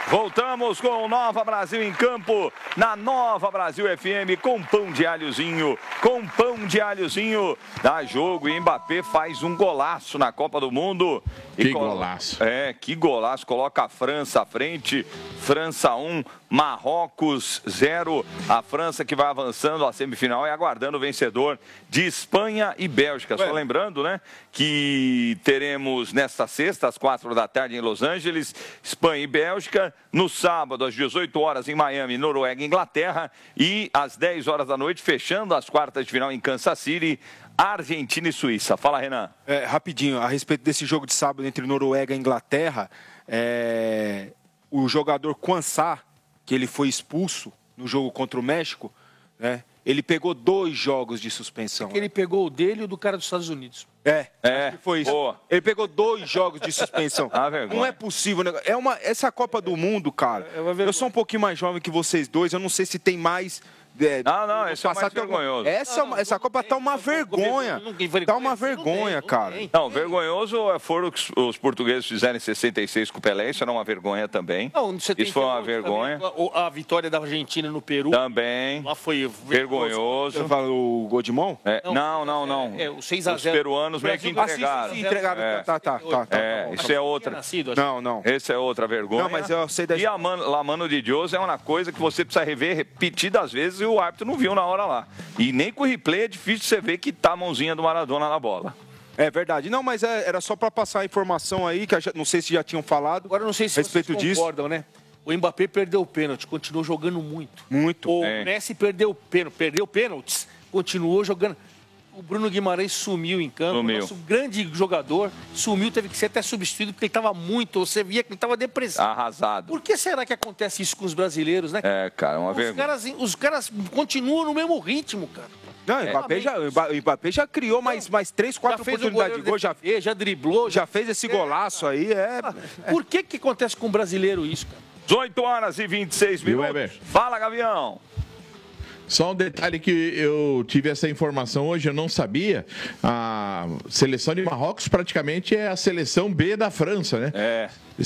Voltamos com Nova Brasil em campo, na Nova Brasil FM, com pão de alhozinho, dá jogo e Mbappé faz um golaço na Copa do Mundo. Que golaço. Que golaço, coloca a França à frente, França 1, Marrocos 0, a França que vai avançando à semifinal e aguardando o vencedor de Espanha e Bélgica. Só lembrando, né, que teremos nesta sexta, às 4 da tarde em Los Angeles, Espanha e Bélgica, no sábado às 18 horas em Miami, Noruega e Inglaterra, e às 10 horas da noite, fechando as quartas de final em Kansas City, Argentina e Suíça. Fala, Renan. Rapidinho, a respeito desse jogo de sábado entre Noruega e Inglaterra, o jogador Quansah, que ele foi expulso no jogo contra o México, né, ele pegou 2 jogos de suspensão. Ele pegou o dele e o do cara dos Estados Unidos. Acho que foi isso. Boa. Ele pegou 2 jogos de suspensão. Vergonha. Não é possível. Essa Copa do Mundo, cara, eu sou um pouquinho mais jovem que vocês dois, eu não sei se tem mais... Não, esse é o mais vergonhoso. Essa Copa tá uma vergonha. Tá uma vergonha, cara. Não, vergonhoso foram os portugueses fizerem 66 com o Pelé, isso era uma vergonha também. Isso foi uma vergonha. A vitória da Argentina no Peru. Também. Lá foi vergonhoso. Você fala o gol de mão? Não. O 6-0. Os peruanos meio que entregaram. Tá. Isso é outra. Não. Esse é outra vergonha. Não, mas eu sei da... E a Mano de Deus é uma coisa que você precisa rever repetidas vezes e o árbitro não viu na hora lá. E nem com o replay é difícil você ver que tá a mãozinha do Maradona na bola. É verdade. Não, mas era só para passar a informação aí, que não sei se já tinham falado. Agora não sei se vocês concordam, né? O Mbappé perdeu o pênalti, continuou jogando muito. O Messi perdeu pênaltis, continuou jogando. O Bruno Guimarães sumiu em campo, nosso grande jogador, teve que ser até substituído porque ele estava você via que ele estava depressivo. Arrasado. Por que será que acontece isso com os brasileiros, né? Cara, uma vergonha. Os caras continuam no mesmo ritmo, cara. Não, o Mbappé já criou mais 3, 4 oportunidades de gol, já driblou, já fez esse golaço aí. Por que acontece com o brasileiro isso, cara? 18 horas e 26 minutos. Fala, Gavião. Só um detalhe que eu tive essa informação hoje, eu não sabia. A seleção de Marrocos praticamente é a seleção B da França, né?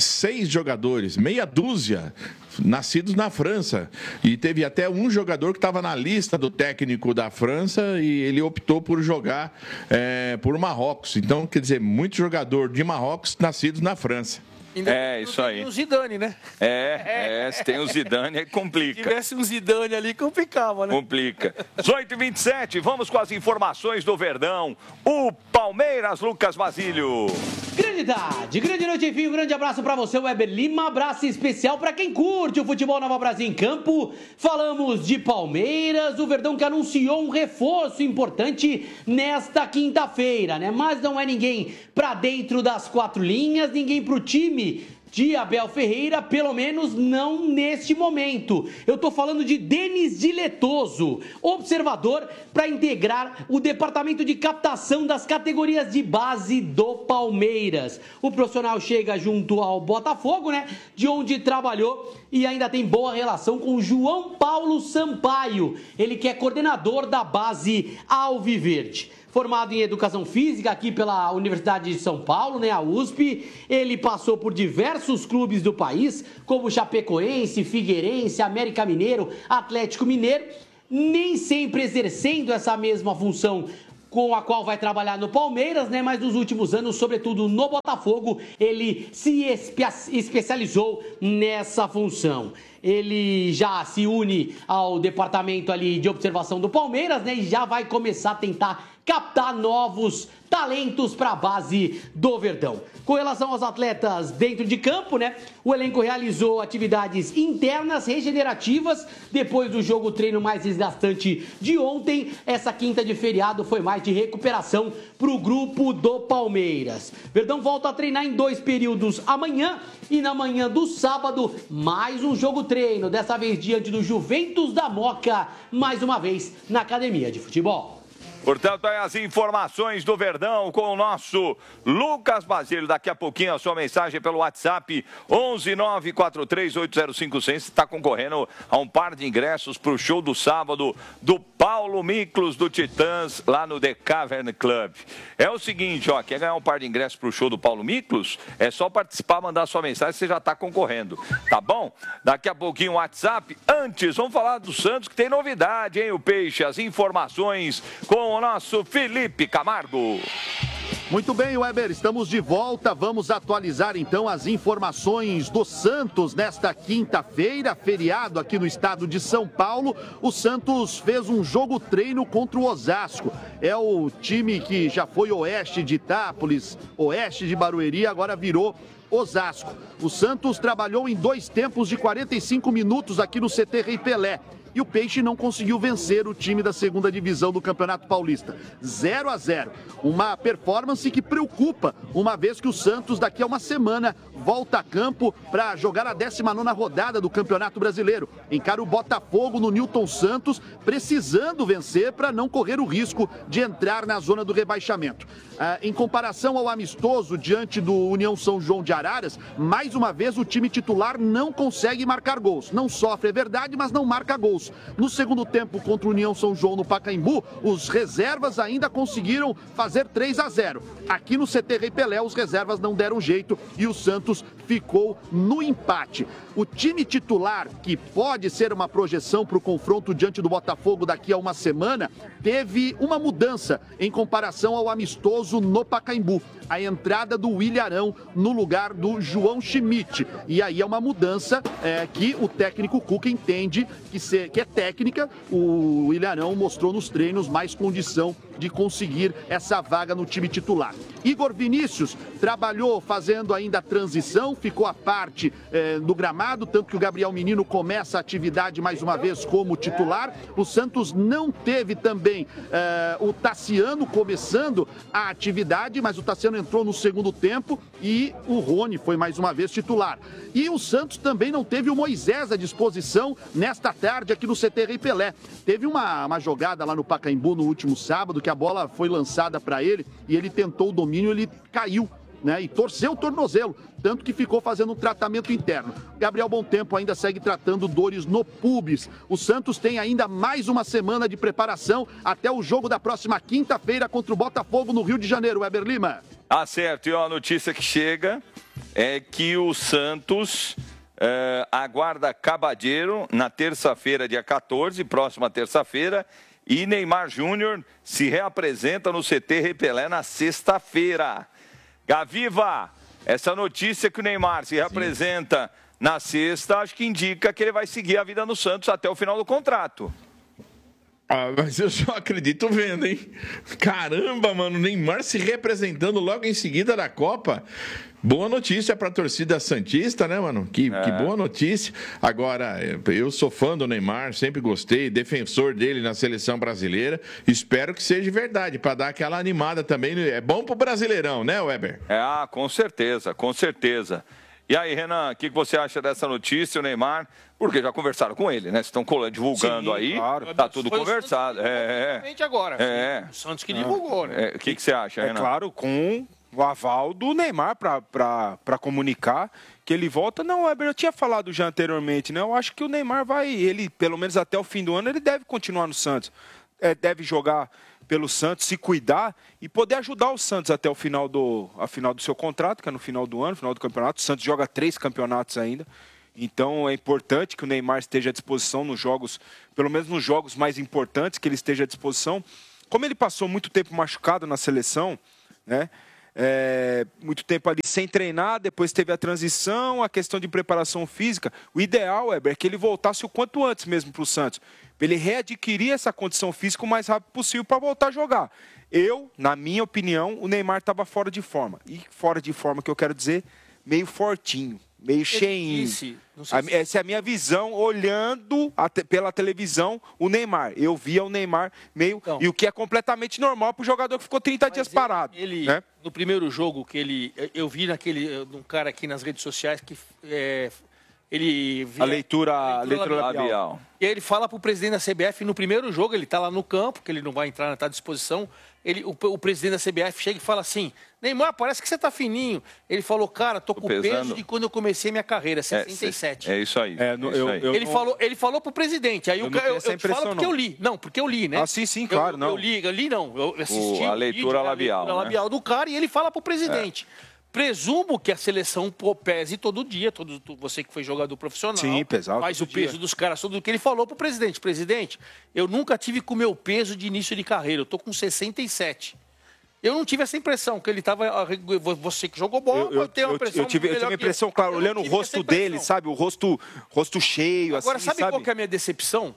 6 jogadores, meia dúzia, nascidos na França. E teve até um jogador que estava na lista do técnico da França e ele optou por jogar por Marrocos. Então, quer dizer, muito jogador de Marrocos nascidos na França. Isso aí. Tem o Zidane, né? Se tem o Zidane, aí complica. Se tivesse um Zidane ali, complicava, né? Complica. 18h27, vamos com as informações do Verdão. O Palmeiras, Lucas Basílio. Grande tarde, grande noite, enfim, um grande abraço pra você, Weber Lima, abraço especial pra quem curte o futebol Nova Brasil em campo. Falamos de Palmeiras, o Verdão que anunciou um reforço importante nesta quinta-feira, né? Mas não é ninguém pra dentro das 4 linhas, ninguém pro time de Abel Ferreira, pelo menos não neste momento. Eu tô falando de Denis Diletoso, observador para integrar o departamento de captação das categorias de base do Palmeiras. O profissional chega junto ao Botafogo, né, de onde trabalhou e ainda tem boa relação com João Paulo Sampaio, ele que é coordenador da base Alviverde. Formado em Educação Física aqui pela Universidade de São Paulo, né, a USP, ele passou por diversos clubes do país, como Chapecoense, Figueirense, América Mineiro, Atlético Mineiro, nem sempre exercendo essa mesma função com a qual vai trabalhar no Palmeiras, né? Mas nos últimos anos, sobretudo no Botafogo, ele se especializou nessa função. Ele já se une ao departamento ali de observação do Palmeiras, né? E já vai começar a tentar captar novos talentos para a base do Verdão. Com relação aos atletas dentro de campo, né? O elenco realizou atividades internas regenerativas depois do jogo treino mais desgastante de ontem. Essa quinta de feriado foi mais de recuperação para o grupo do Palmeiras. Verdão volta a treinar em 2 períodos amanhã e na manhã do sábado mais um jogo treino, dessa vez diante do Juventus da Moca, mais uma vez na academia de futebol. Portanto, aí as informações do Verdão com o nosso Lucas Basílio. Daqui a pouquinho a sua mensagem pelo WhatsApp 119438056. Você está concorrendo a um par de ingressos para o show do sábado do Paulo Miklos do Titãs, lá no The Cavern Club. É o seguinte, ó, quer ganhar um par de ingressos pro show do Paulo Miklos? É só participar, mandar sua mensagem, você já tá concorrendo, tá bom? Daqui a pouquinho o WhatsApp. Antes, vamos falar do Santos, que tem novidade, hein, o Peixe? As informações com o nosso Felipe Camargo. Muito bem, Weber, estamos de volta. Vamos atualizar então as informações do Santos nesta quinta-feira, feriado aqui no estado de São Paulo. O Santos fez um jogo treino contra o Osasco. É o time que já foi Oeste de Itápolis, Oeste de Barueri, agora virou Osasco. O Santos trabalhou em 2 tempos de 45 minutos aqui no CT Rei Pelé. E o Peixe não conseguiu vencer o time da segunda divisão do Campeonato Paulista. 0-0. Uma performance que preocupa, uma vez que o Santos, daqui a uma semana, volta a campo para jogar a 19ª rodada do Campeonato Brasileiro. Encara o Botafogo no Newton Santos, precisando vencer para não correr o risco de entrar na zona do rebaixamento. Em comparação ao amistoso diante do União São João de Araras, mais uma vez o time titular não consegue marcar gols. Não sofre, é verdade, mas não marca gols. No segundo tempo contra o União São João no Pacaembu, os reservas ainda conseguiram fazer 3-0. Aqui no CT Rei Pelé, os reservas não deram jeito e o Santos ficou no empate. O time titular, que pode ser uma projeção para o confronto diante do Botafogo daqui a uma semana, teve uma mudança em comparação ao amistoso no Pacaembu. A entrada do Ilharão no lugar do João Schmidt. E aí é uma mudança que o técnico Cuca entende que é técnica. O Ilharão mostrou nos treinos mais condição de conseguir essa vaga no time titular. Igor Vinícius trabalhou fazendo ainda a transição, ficou à parte do gramado, tanto que o Gabriel Menino começa a atividade mais uma vez como titular. O Santos não teve também o Tassiano começando a atividade, mas o Tassiano entrou no segundo tempo e o Rony foi mais uma vez titular. E o Santos também não teve o Moisés à disposição nesta tarde aqui no CT Rei Pelé. Teve uma jogada lá no Pacaembu no último sábado, que a bola foi lançada para ele e ele tentou o domínio, ele caiu, né, e torceu o tornozelo, tanto que ficou fazendo um tratamento interno. Gabriel Bontempo ainda segue tratando dores no pubis. O Santos tem ainda mais uma semana de preparação até o jogo da próxima quinta-feira contra o Botafogo no Rio de Janeiro. Weber Lima. Ah, certo. E a notícia que chega é que o Santos aguarda Cabadeiro na terça-feira, dia 14, próxima terça-feira, e Neymar Júnior se reapresenta no CT Rei Pelé na sexta-feira. Gaviva, essa notícia que o Neymar se reapresenta na sexta, acho que indica que ele vai seguir a vida no Santos até o final do contrato. Ah, mas eu só acredito vendo, hein? Caramba, mano, o Neymar se representando logo em seguida da Copa. Boa notícia para a torcida santista, né, mano? Que boa notícia. Agora, eu sou fã do Neymar, sempre gostei, defensor dele na seleção brasileira. Espero que seja verdade, para dar aquela animada também. É bom pro Brasileirão, né, Weber? Com certeza, com certeza. E aí, Renan, o que você acha dessa notícia, o Neymar? Porque já conversaram com ele, né? Estão divulgando. Sim, aí, claro. Tá tudo conversado. Agora. O Santos que divulgou, né? O que você acha, Renan? Claro, com o aval do Neymar para comunicar que ele volta. Não, Weber, eu tinha falado já anteriormente, né? Eu acho que o Neymar ele, pelo menos até o fim do ano, ele deve continuar no Santos. Deve jogar pelo Santos, se cuidar e poder ajudar o Santos até o final do seu contrato, que é no final do ano, final do campeonato. O Santos joga 3 campeonatos ainda. Então é importante que o Neymar esteja à disposição nos jogos, pelo menos nos jogos mais importantes, que ele esteja à disposição. Como ele passou muito tempo machucado na seleção, né? Muito tempo ali sem treinar, depois teve a transição, a questão de preparação física. O ideal, Weber, é que ele voltasse o quanto antes mesmo para o Santos, para ele readquirir essa condição física o mais rápido possível para voltar a jogar. Na minha opinião, o Neymar estava fora de forma. E fora de forma que eu quero dizer, meio fortinho, meio cheinho. Essa é a minha visão, olhando pela televisão o Neymar. Eu via o Neymar meio... Então, e o que é completamente normal para o jogador que ficou 30 dias parado. Né? No primeiro jogo, eu vi um cara aqui nas redes sociais que A leitura labial. E aí ele fala pro presidente da CBF, no primeiro jogo, ele tá lá no campo, que ele não vai entrar, não tá à disposição. O presidente da CBF chega e fala assim: Neymar, parece que você tá fininho. Ele falou, cara, tô com o peso de quando eu comecei minha carreira, 67. É isso aí. Ele falou pro presidente. Aí eu te falo porque eu li. Não, porque eu li, né? Ah, sim, claro. Eu li, não. Eu assisti a leitura labial. A leitura labial do cara e ele fala pro presidente. Presumo que a seleção pese todo dia, você que foi jogador profissional, faz o peso dos caras, tudo o que ele falou pro presidente. Presidente, eu nunca tive com o meu peso de início de carreira, eu tô com 67. Eu não tive essa impressão, que ele tava... Você que jogou bola, pode ter uma impressão. Eu tive a imprão, claro, olhando o rosto dele, sabe? O rosto cheio, Agora, assim, sabe qual que é a minha decepção?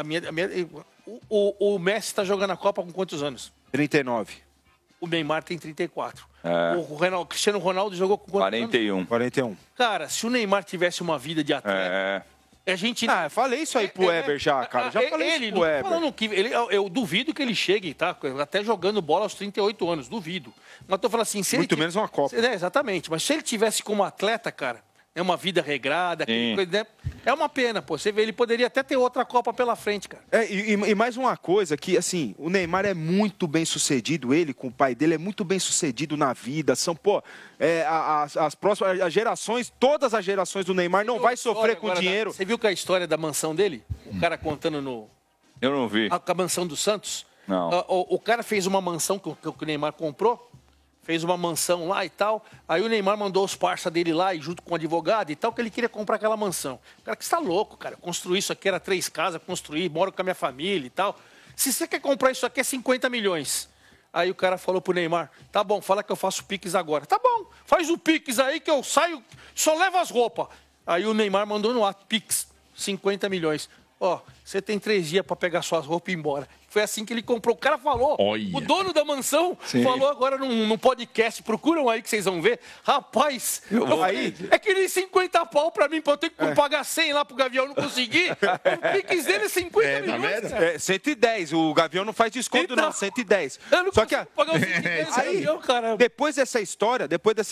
O Messi tá jogando a Copa com quantos anos? 39. O Neymar tem 34. O Cristiano Ronaldo jogou com quantos 41. 41. Cara, se o Neymar tivesse uma vida de atleta... A gente... eu falei isso aí pro Weber já, cara. Já falei isso pro Weber. Eu duvido que ele chegue, tá? Até jogando bola aos 38 anos, duvido. Mas tô falando assim... Muito menos uma Copa. Exatamente. Mas se ele tivesse como atleta, cara... É uma vida regrada, coisa, né? É uma pena, pô. Você vê, ele poderia até ter outra Copa pela frente, cara. E mais uma coisa que, assim, o Neymar é muito bem sucedido, ele com o pai dele é muito bem sucedido na vida. São, as próximas gerações, todas as gerações do Neymar não vai sofrer com dinheiro. Você viu que a história da mansão dele? O cara contando no... Eu não vi. A mansão do Santos? Não. O cara fez uma mansão que o Neymar comprou. Fez uma mansão lá e tal. Aí o Neymar mandou os parça dele lá, e junto com o advogado e tal, que ele queria comprar aquela mansão. O cara, que você tá louco, cara. Construir isso aqui era 3 casas, moro com a minha família e tal. Se você quer comprar isso aqui, é 50 milhões. Aí o cara falou pro Neymar, tá bom, fala que eu faço o Pix agora. Tá bom, faz o Pix aí que eu saio, só levo as roupas. Aí o Neymar mandou no ato, Pix, 50 milhões. Você tem 3 dias para pegar suas roupas e ir embora. Foi assim que ele comprou. O cara falou. Olha. O dono da mansão falou agora num podcast. Procuram aí que vocês vão ver. Rapaz, é que nem 50 pau pra mim, pra eu ter que pagar 100 lá pro Gavião não conseguir. O Pix dele é 50 milhões. 110. O Gavião não faz desconto, não. 110. Eu não consigo pagar os 110 Gavião, cara. Depois dessa história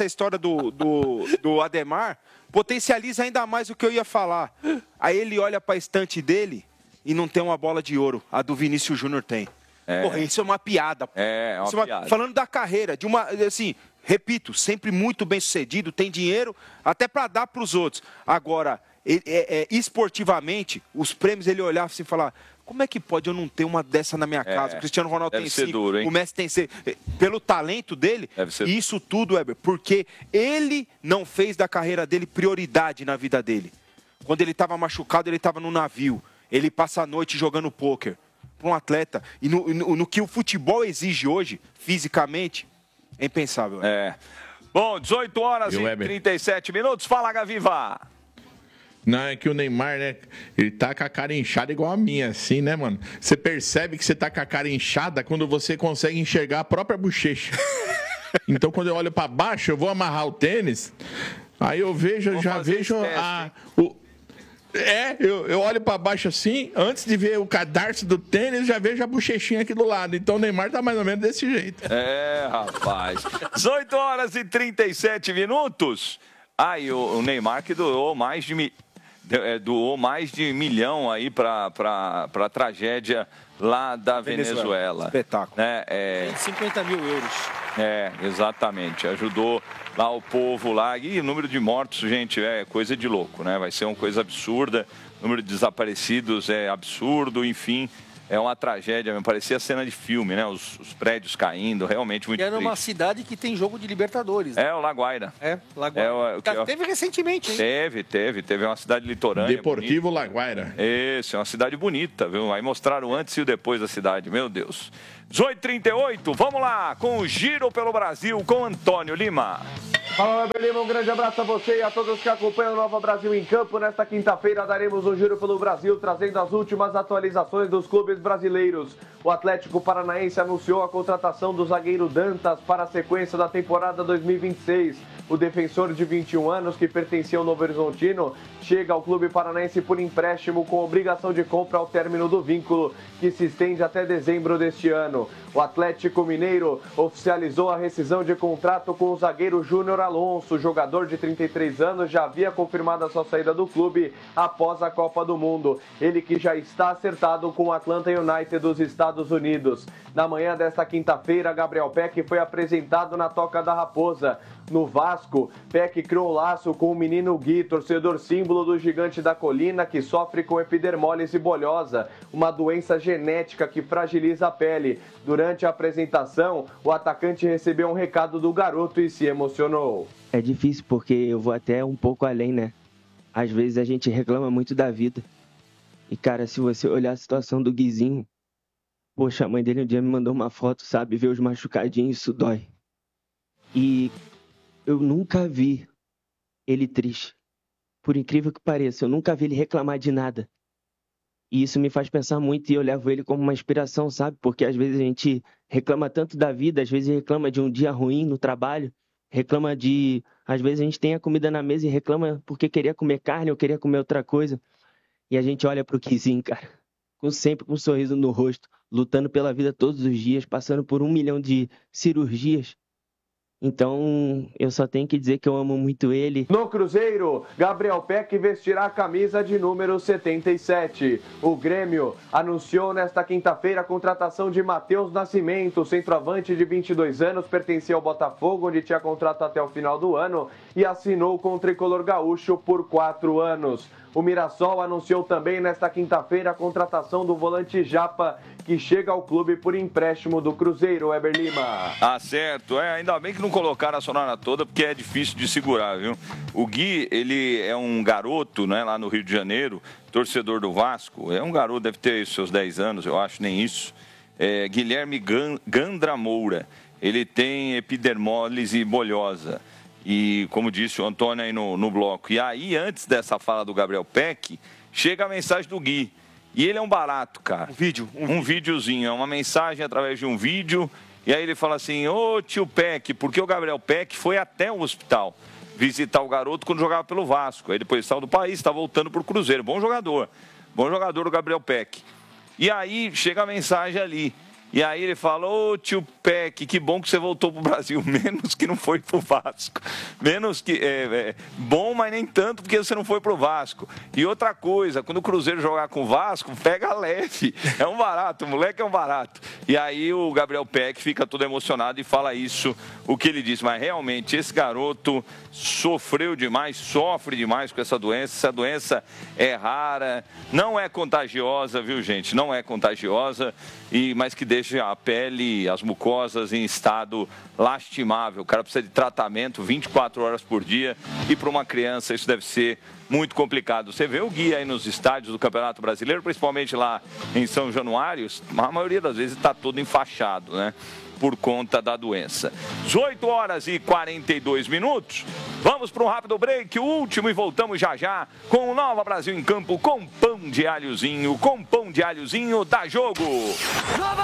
do Ademar, potencializa ainda mais o que eu ia falar. Aí ele olha pra estante dele e não tem uma bola de ouro. A do Vinícius Júnior tem. Porra, isso é uma piada. É uma piada. Falando da carreira, de uma, assim, repito, sempre muito bem sucedido, tem dinheiro até para dar para os outros. Agora, esportivamente, os prêmios ele olhava assim e falava: como é que pode eu não ter uma dessa na minha casa? O Cristiano Ronaldo tem 5, o Messi tem 6. Pelo talento dele, isso tudo, Weber, porque ele não fez da carreira dele prioridade na vida dele. Quando ele estava machucado, ele estava no navio. Ele passa a noite jogando pôquer. Para um atleta. E no que o futebol exige hoje, fisicamente, é impensável. Bom, 18 horas e 37 minutos. Fala, Gaviva. Não, é que o Neymar, né? Ele tá com a cara inchada igual a minha, assim, né, mano? Você percebe que você tá com a cara inchada quando você consegue enxergar a própria bochecha. Então, quando eu olho para baixo, eu vou amarrar o tênis, aí eu vejo, eu olho para baixo assim, antes de ver o cadarço do tênis, já vejo a bochechinha aqui do lado. Então o Neymar tá mais ou menos desse jeito. Rapaz. 18 horas e 37 minutos. E o Neymar que doou mais de $1 milhão aí para a tragédia lá da Venezuela. Espetáculo. 50 mil euros. Exatamente. Ajudou lá o povo lá. E o número de mortos, gente, é coisa de louco, né? Vai ser uma coisa absurda. O número de desaparecidos é absurdo, enfim. É uma tragédia, parecia cena de filme, né? Os prédios caindo, realmente muito triste. Era uma cidade que tem jogo de Libertadores. Né? O La Guaira. La Guaira. Teve recentemente, hein? Teve uma cidade litorânea. Deportivo La Guaira. Isso, é uma cidade bonita, viu? Aí mostraram o antes e o depois da cidade, meu Deus. 18h38, vamos lá, com o Giro pelo Brasil, com Antônio Lima. Fala, Weber Lima, um grande abraço a você e a todos que acompanham o Nova Brasil em Campo. Nesta quinta-feira daremos um giro pelo Brasil, trazendo as últimas atualizações dos clubes brasileiros. O Atlético Paranaense anunciou a contratação do zagueiro Dantas para a sequência da temporada 2026. O defensor de 21 anos, que pertencia ao Novo Horizontino, chega ao clube paranaense por empréstimo com obrigação de compra ao término do vínculo, que se estende até dezembro deste ano. O Atlético Mineiro oficializou a rescisão de contrato com o zagueiro Júnior Alonso, jogador de 33 anos, já havia confirmado a sua saída do clube após a Copa do Mundo. Ele que já está acertado com o Atlanta United dos Estados Unidos. Na manhã desta quinta-feira, Gabriel Peck foi apresentado na Toca da Raposa. No Vasco, Peck criou laço com o menino Gui, torcedor símbolo do Gigante da Colina, que sofre com epidermólise bulhosa, uma doença genética que fragiliza a pele. Durante a apresentação, o atacante recebeu um recado do garoto e se emocionou. É difícil porque eu vou até um pouco além, né? Às vezes a gente reclama muito da vida. E, cara, se você olhar a situação do Guizinho, poxa, a mãe dele um dia me mandou uma foto, sabe? Ver os machucadinhos, isso dói. E eu nunca vi ele triste. Por incrível que pareça, eu nunca vi ele reclamar de nada. E isso me faz pensar muito e eu levo ele como uma inspiração, sabe? Porque às vezes a gente reclama tanto da vida, às vezes reclama de um dia ruim no trabalho, reclama de... Às vezes a gente tem a comida na mesa e reclama porque queria comer carne ou queria comer outra coisa. E a gente olha pro Guizinho, cara, sempre com um sorriso no rosto, lutando pela vida todos os dias, passando por 1 milhão de cirurgias. Então, eu só tenho que dizer que eu amo muito ele. No Cruzeiro, Gabriel Peck vestirá a camisa de número 77. O Grêmio anunciou nesta quinta-feira a contratação de Matheus Nascimento, centroavante de 22 anos, pertencia ao Botafogo, onde tinha contrato até o final do ano, e assinou com o tricolor gaúcho por 4 anos. O Mirassol anunciou também nesta quinta-feira a contratação do volante Japa, que chega ao clube por empréstimo do Cruzeiro, Weber Lima. Ah, certo. Ainda bem que não colocaram a sonora toda, porque é difícil de segurar, viu? O Gui, ele é um garoto, né, lá no Rio de Janeiro, torcedor do Vasco. É um garoto, deve ter seus 10 anos, eu acho, nem isso. Guilherme Gandra Moura. Ele tem epidermólise bulhosa. E, como disse o Antônio aí no bloco. E aí, antes dessa fala do Gabriel Peck, chega a mensagem do Gui. E ele é um barato, cara. Um videozinho. É uma mensagem através de um vídeo. E aí ele fala assim, ô tio Peck, porque o Gabriel Peck foi até o hospital visitar o garoto quando jogava pelo Vasco. Aí depois saiu do país, está voltando pro Cruzeiro. Bom jogador o Gabriel Peck. E aí chega a mensagem ali. E aí ele fala, ô tio Peck, que bom que você voltou pro Brasil, menos que não foi pro Vasco. Menos que, bom, mas nem tanto porque você não foi pro Vasco. E outra coisa, quando o Cruzeiro jogar com o Vasco, pega leve. É um barato, o moleque é um barato. E aí o Gabriel Peck fica todo emocionado e fala isso, o que ele disse. Mas realmente, esse garoto sofreu demais, sofre demais com essa doença. Essa doença é rara, não é contagiosa, viu, gente? Não é contagiosa, mas que deixa a pele, as mucosas em estado lastimável. O cara precisa de tratamento 24 horas por dia e para uma criança isso deve ser muito complicado. Você vê o Gui aí nos estádios do Campeonato Brasileiro, principalmente lá em São Januário, a maioria das vezes está todo enfaixado, né? Por conta da doença. 18 horas e 42 minutos. Vamos para um rápido break, o último, e voltamos já já com o Nova Brasil em Campo com pão de alhozinho. Com pão de alhozinho, dá jogo!